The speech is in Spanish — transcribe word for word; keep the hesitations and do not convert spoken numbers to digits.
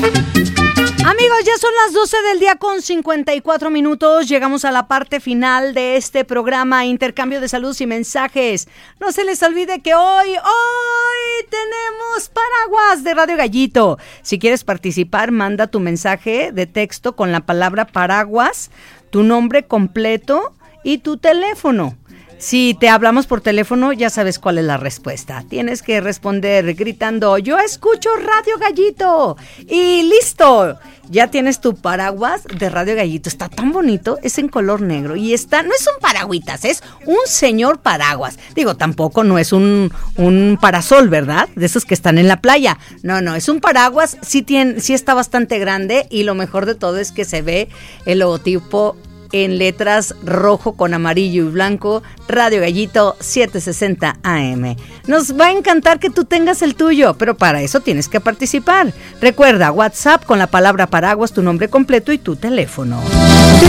Amigos, ya son las doce del día con cincuenta y cuatro minutos. Llegamos a la parte final de este programa, intercambio de saludos y mensajes. No se les olvide que hoy, hoy tenemos paraguas de Radio Gallito. Si quieres participar, manda tu mensaje de texto con la palabra paraguas, tu nombre completo y tu teléfono. Si te hablamos por teléfono, ya sabes cuál es la respuesta. Tienes que responder gritando, yo escucho Radio Gallito. Y listo, ya tienes tu paraguas de Radio Gallito. Está tan bonito, es en color negro. Y está, no es un paragüitas, es un señor paraguas. Digo, tampoco no es un, un parasol, ¿verdad? De esos que están en la playa. No, no, es un paraguas, sí, tiene, sí está bastante grande. Y lo mejor de todo es que se ve el logotipo en letras rojo con amarillo y blanco, Radio Gallito setecientos sesenta A M. Nos va a encantar que tú tengas el tuyo, pero para eso tienes que participar. Recuerda, WhatsApp con la palabra paraguas, tu nombre completo y tu teléfono.